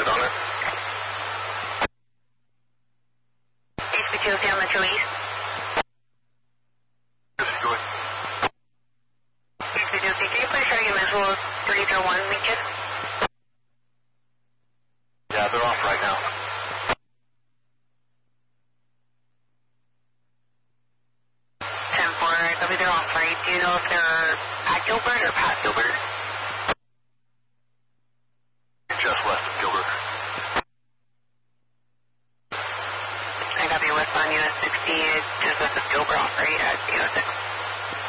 good on it. HB2 on Metro East. Good. HB2, can you please try to get visual 301 Lincoln? Yeah, they're off right now. 10-4, they'll be there off right. Do you know if they're at Gilbert or past Gilbert?